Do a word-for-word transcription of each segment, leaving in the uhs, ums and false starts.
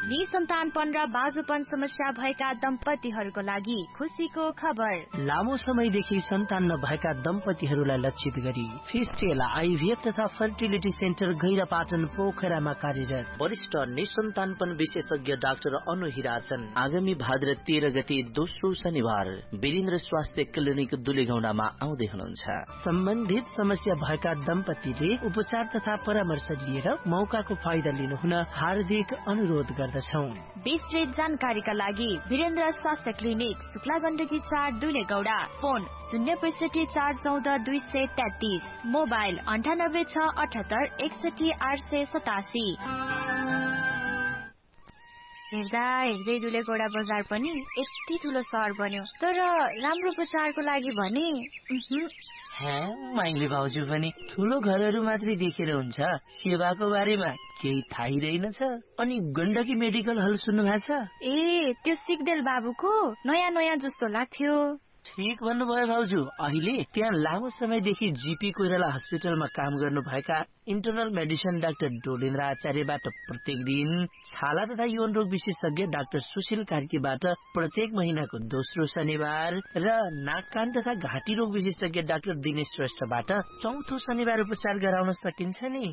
निसन्तानपन र बाजुपन समस्या भएका दम्पतिहरूको लागि खुसीको खबर। लामो समयदेखि सन्तान नभएका दम्पतिहरूलाई लक्षित गरी फिस्टेल आइभीएफ तथा फर्टिलिटी सेन्टर गैरापाटन पोखरामा कार्यरत वरिष्ठ निसन्तानपन विशेषज्ञ डाक्टर अनु हिराचन आगामी भाद्र तेह्र गते दोस्रो शनिबार वीरेन्द्र स्वास्थ्य क्लिनिक दुलेगौडामा आउँदै हुनुहुन्छ। सम्बन्धित समस्या भएका दम्पतिले उपचार तथा परामर्श लिएर मौकाको फाइदा लिनुहुन हार्दिक अनुरोध गर्दछौं। विस्तृत जानकारीका लागि वीरेन्द्र स्वास्थ्य क्लिनिक शुक्ला गण्डकी चार दुलेगौडा, फोन शून्य पैसठी चार चौध दुई सय तेत्तीस, मोबाइल अन्ठानब्बे छ अठहत्तर एकसठी आठ सय सतासी। हेर्दा हेर्दै दुलेगौडा बजार पनि यति ठुलो सहर बन्यो, तर राम्रो उपचारको लागि भने माइली भाउजू पनि ठुलो घरहरू मात्रै देखेर हुन्छ, सेवाको बारेमा केही थाहै रहेनछ। अनि गण्डकी मेडिकल हल सुन्नु भएको छ? ए त्यो सिग्देल बाबुको नयाँ नयाँ जस्तो लाग्थ्यो। ठीक भन्नुभयो भाउजू। अहिले त्यहाँ लामो समयदेखि जीपी कोइराला हस्पिटलमा काम गर्नुभएका इन्टरनल मेडिसिन डाक्टर डोलेन्द्र आचार्यबाट प्रत्येक दिन, छाला तथा यौन रोग विशेषज्ञ डाक्टर सुशील कार्कीबाट प्रत्येक महिनाको दोस्रो शनिबार र नाक कान तथा घाँटी रोग विशेषज्ञ डाक्टर दिनेश श्रेष्ठबाट चौथो शनिबार उपचार गराउन सकिन्छ नि।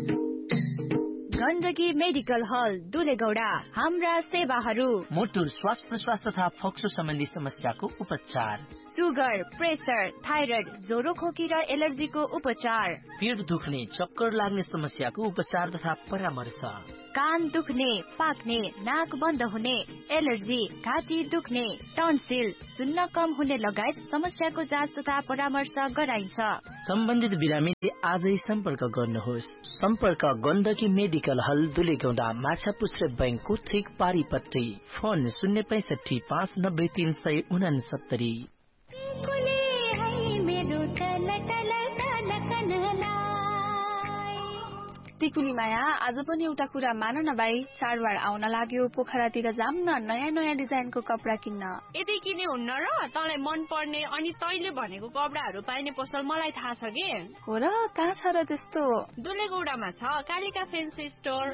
गण्डकी मेडिकल हल दुलेगौडा। हाम्रा सेवाहरू: मुटु, श्वास प्रश्वास तथा फोक्सो सम्बन्धी समस्याको उपचार, सुगर, प्रेसर, थाइरोइड, ज्वरो खोकी र एलर्जीको उपचार, पेट दुख्ने, चक्कर लाग्ने समस्याको उपचार तथा परामर्श, कान दुख्ने, पाक्ने, नाक बन्द हुने, एलर्जी, घाँटी दुख्ने, टन्सिल, सुन्न कम हुने लगायत समस्याको जाँच तथा परामर्श गराइन्छ। सम्बन्धित बिरामीले आजै सम्पर्क गर्नुहोस्। सम्पर्क गण्डकी मेडिकल हल दुलेगौडा, माछापुच्छ्रे बैंकको ठिक पारिपट्टि। फोन शून्य पैसठी पाँच नब्बे तीन सय उनासत्तरी। टिकुली माया, आज पनि एउटा कुरा मान न भाइ, चाडबाड आउन लाग्यो, पोखरातिर जाम न नयाँ नयाँ डिजाइनको कपडा किन्न। यति किने हुन्न र? तँलाई मन पर्ने अनि तैले भनेको कपडाहरू पाइने पसल मलाई थाहा छ के। हो र? कहाँ छ र त्यस्तो? दुलेगौडामा छ कालिका फेन्सी स्टोर।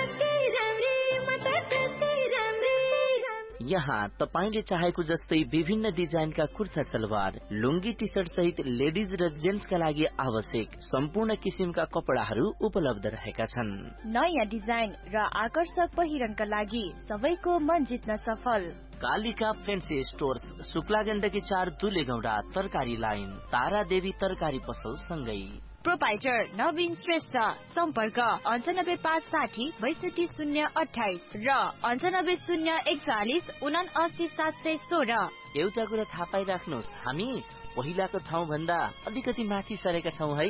यहाँ तपाईले चाहेको जस्तै विभिन्न डिजाइनका कुर्ता सलवार, लुङ्गी, टी सर्ट सहित लेडिज र जेन्ट्सका लागि आवश्यक सम्पूर्ण किसिमका कपडाहरू उपलब्ध रहेका छन्। नयाँ डिजाइन र आकर्षक पहिरनका लागि सबैको मन जित्न सफल। कालिका फेन्सी स्टोर, शुक्ला गण्डकी चार दुलेगौडा, तरकारी लाइन, तारा देवी तरकारी पसल सँगै। प्रोपाइटर नवीन श्रेष्ठ। सम्पर्क अन्ठानब्बे पाँच साठी बैसठी शून्य अठाइस र अन्ठानब्बे शून्य एकचालिस उना अस्सी सात सय सोह्र। एउटा कुरा थाहा पाइराख्नुहोस्, हामी पहिलाको ठाउँ भन्दा अलिकति माथि सरेका छौँ है।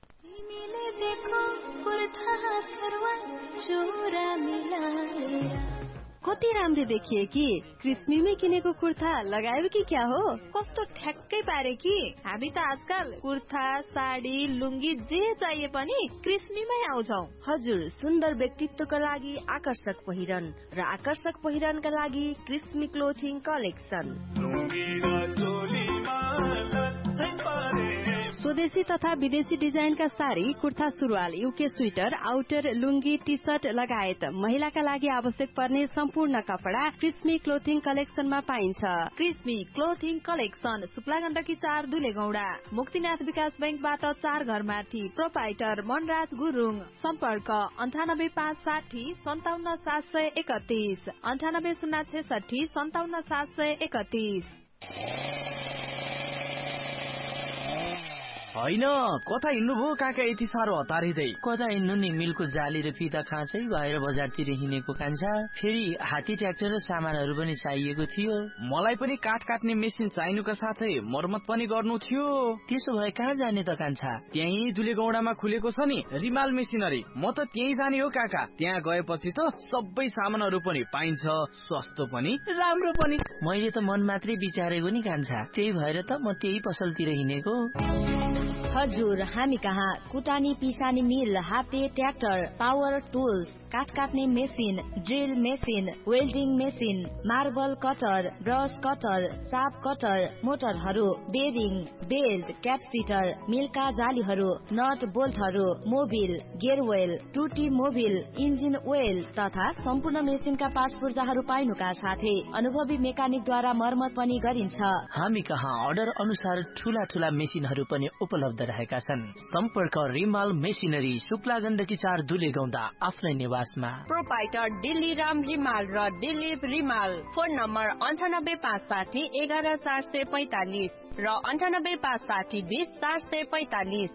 कति राम्रो देखिए कि कृष्णीमै किनेको कुर्ता लगायो कि क्या हो? कस्तो ठ्याक्कै पारे कि हामी त आजकल कुर्ता, साडी, लुङ्गी जे चाहिए पनि कृष्णीमै आउँछौ। हजुर, सुन्दर व्यक्तित्वका लागि आकर्षक पहिरन र आकर्षक पहिरनका लागि कृष्णी क्लोथिङ कलेक्सन। स्वदेशी तथा विदेशी डिजाइनका साडी, कुर्ता, सुरुवाल, युके स्वेटर, आउटर, लुङ्गी, टी सर्ट लगायत महिलाका लागि आवश्यक पर्ने सम्पूर्ण कपडा कृष्मी क्लोथिङ कलेक्सनमा पाइन्छ। कृष्मी क्लोथिङ कलेक्सन, शुक्ला गण्डकी चार दुलेगौडा, मुक्तिनाथ विकास बैंकबाट चार घर माथि। प्रोपाइटर मनराज गुरुङ। सम्पर्क अन्ठानब्बे पाँच साठी सन्ताउन्न सात सय एकतीस, अन्ठानब्बे शून्य छेसठी सन्ताउन्न सात सय एकतीस। होइन, कता हिँड्नुभयो काका यति साह्रो हतारिँदै? कता हिँड्नु नि, मिलको जाली र फिता खाँचै भएर बजारतिर हिँडेको कान्छा। फेरि हात्ती ट्र्याक्टर र सामानहरू पनि चाहिएको थियो। मलाई पनि काठ काट्ने मेसिन चाहिनुका साथै मर्मत पनि गर्नु थियो। त्यसो भए कहाँ जाने त कान्छा? त्यही दुलेगौडामा खुलेको छ नि रिमाल मेसिनरी, म त त्यही जाने हो काका। त्यहाँ गएपछि त सबै सामानहरू पनि पाइन्छ, सस्तो पनि राम्रो पनि। मैले त मन मात्रै विचारेको नि कान्छा, त्यही भएर त म त्यही पसलतिर हिँडेको। हजुर, हामी कहाँ कुटानी, पिसानी मिल, हाते, ट्र्याक्टर, पावर टुल्स, काठ काट्ने machine, drill machine, welding machine, marble cutter, brush cutter, shop cutter, मोटरहरू, bearing, belt, क्यापसिटर, Milcah जालीहरू, not बोल्टहरू, Mobil, गेयरवेल, टुटी मोबिल, इन्जिन ओइल तथा सम्पूर्ण मेसिनका पार्ट्स पूर्जाहरू पाइनुका साथै अनुभवी मेकानिकद्वारा मर्मत पनि गरिन्छ। हामी कहाँ अर्डर अनुसार ठूला ठूला मेसिनहरू पनि उपलब्ध रहेका छन्। सम्पर्क रिमाल मेसिनरी, शुक्ला गण्डकी चार दुले गौंडा, आफ्नै निवासमा। प्रोपाइटर दिल्ली राम रिमाल र दिलीप रिमाल। फोन नम्बर अन्ठानब्बे पाँच साठी एघार चार सय पैतालिस र अन्ठानब्बे पाँच साठी बिस चार सय पैतालिस।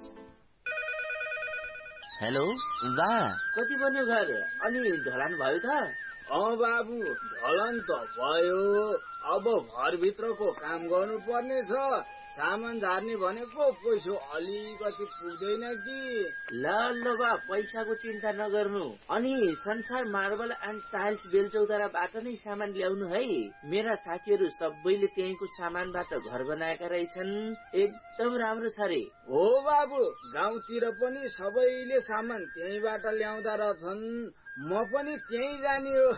हेलो बा, कति बन्यो घर? अनि ढलान भयो त? अँ बाबु, ढलान त भयो। अब घरभित्रको काम गर्नु पर्ने छ। सामान झार्ने भनेको पैसा अलिकति पुग्दैन कि। ल ल बा, पैसाको चिन्ता नगर्नु। अनि संसार मार्बल एन्ड टाइल्स बेलचौताराबाट नै सामान ल्याउनु है। मेरा साथीहरू सबैले त्यहीँको सामानबाट घर बनाएका रहेछन्। एकदम राम्रो छ रे। हो बाबु, गाउँतिर पनि सबैले सामान त्यहीँबाट ल्याउँदा रहेछन्। म पनि त्यहीँ जाने हो।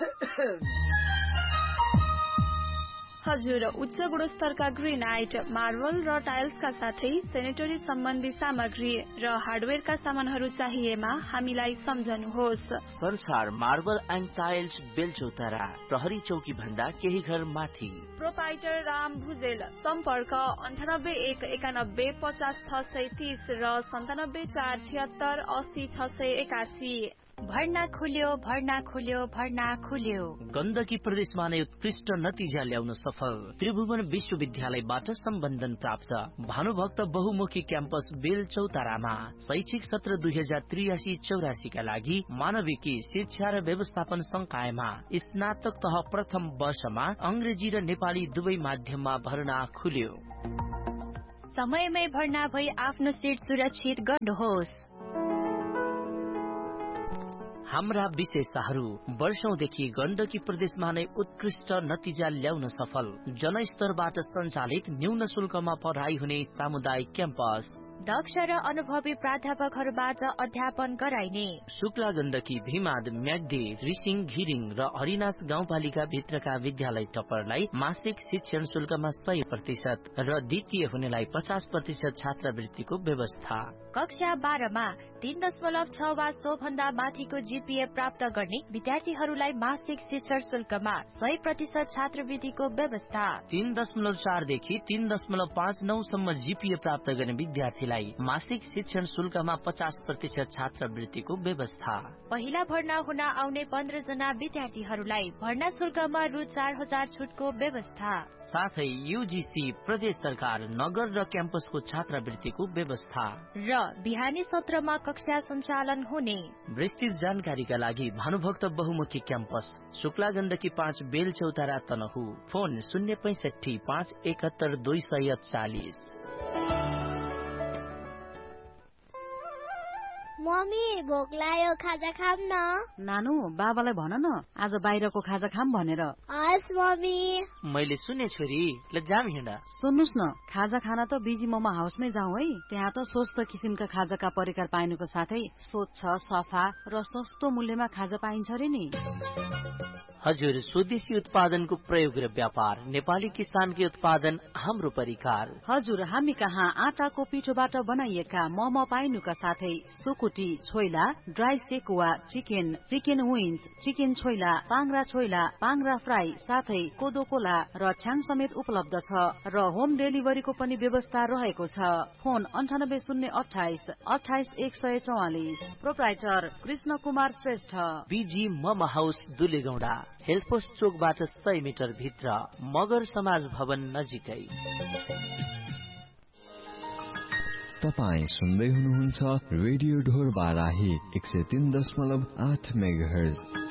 हजुर, उच्च गुणस्तरका ग्रेनाइट, मार्बल र टाइल्सका साथै सेनेटरी सम्बन्धी सामग्री र हार्डवेयरका सामानहरू चाहिएमा हामीलाई सम्झनुहोस्। संसार मार्बल एन्ड टाइल्स बेलचौतारा, प्रहरी चौकी भन्दा केही घर माथि। प्रोपाइटर राम भुजेल। सम्पर्क अन्ठानब्बे एक एकानब्बे पचास छ सय तीस र सन्तानब्बे चार छिहत्तर अस्सी छ सय एकासी। भर्ना खुल्यो, भर्ना खुल्यो, भर्ना खुल्यो। गण्डकी प्रदेशमा नै उत्कृष्ट नतिजा ल्याउन सफल त्रिभुवन विश्वविद्यालयबाट सम्बन्धन प्राप्त भानुभक्त बहुमुखी क्याम्पस बेलचौतारामा शैक्षिक सत्र दुई हजार त्रियासी चौरासी का लागि मानविकी शिक्षा र व्यवस्थापन संकायमा स्नातक तह प्रथम वर्षमा अंग्रेजी र नेपाली दुवै माध्यममा भर्ना खुल्यो। समयमै भर्ना भई आफ्नो सिट सुरक्षित गर्नुहोस्। हाम्रा विशेषताहरू वर्षौंदेखि गण्डकी प्रदेशमा नै उत्कृष्ट नतिजा ल्याउन सफल जनस्तरबाट सञ्चालित न्यून शुल्कमा पढाइ हुने सामुदायिक क्याम्पस, दक्ष र अनुभवी प्राध्यापकहरूबाट अध्यापन गराइने शुक्ला गण्डकी, भीमाद, म्याग्दी, रिसिङ, घिरिङ र हरिनास गाउँपालिका भित्रका विद्यालय टपरलाई मासिक शिक्षण शुल्कमा सय प्रतिशत र द्वितीय हुनेलाई पचास प्रतिशत छात्रवृत्तिको व्यवस्था। कक्षा बाह्रमा तीन दशमलव छ वा सो भन्दा माथिको जीपीए प्राप्त गर्ने विद्यार्थीहरूलाई मासिक शिक्षण शुल्कमा सय प्रतिशत छात्रवृत्तिको व्यवस्था। तीन दशमलव चारदेखि तीन दशमलव पाँच नौसम्म जीपीए प्राप्त गर्ने विद्यार्थीलाई मासिक शिक्षण शुल्कमा पचास प्रतिशत छात्रवृत्तिको व्यवस्था। पहिला भर्ना हुन आउने पन्ध्र जना विद्यार्थीहरूलाई भर्ना शुल्कमा रु चार हजार छुटको व्यवस्था। साथै यूजीसी, प्रदेश सरकार, नगर र क्याम्पसको छात्रवृत्तिको व्यवस्था र बिहानी सत्रमा कक्षा सञ्चालन हुने। विस्तृत जानकारीका लागि भानुभक्त बहुमुखी क्याम्पस, शुक्ला गण्डकी पाँच बेलचौतारा तनहु। फोन शून्य पैंसठी पाँच एकहत्तर दुई सय चालिस। मम्मी, भोक लाग्यो, खाजा खाम न। नानु, बाबालाई भन न आज बाहिरको खाजा खाम भनेर। हस् मम्मी। मैले सुने छोरी, ल जाम हिँड। सुन्नुस् न, खाजा खाना त बिजी मोमो हाउसमै जाउँ है। त्यहाँ त स्वस्थ किसिमका खाजाका परिकार पाइनुको साथै स्वच्छ, सफा र सस्तो मूल्यमा खाजा पाइन्छ रे नि। हजुर, स्वदेशी उत्पादनको प्रयोग र व्यापार, नेपाली किसानकै उत्पादन, हाम्रो परिकार। हजुर, हामी कहाँ आटाको पिठोबाट बनाइएका मोमो पाइनुका साथै सुकुटी, choila, dry sekuwa, chicken, chicken wings, chicken choila, पाङ्रा choila, पाङ्रा fry, साथै कोदो कोला र छ्याङ समेत उपलब्ध छ र होम डेलिभरीको पनि व्यवस्था रहेको छ। फोन अन्ठानब्बे शून्य अठाइस अठाइस एक सय चौवालिस। प्रोप्राइटर कृष्ण कुमार श्रेष्ठ, बीजी मोमो हाउस, दुलेगौडा, हेल्थ पोस्ट चोकबाट सय मिटर भित्र, मगर समाज भवन नजिकै। तपाईँ सुन्दै हुनुहुन्छ रेडियो ढोर बाराही एक सय तीन दशमलव आठ मेगाहर्ज।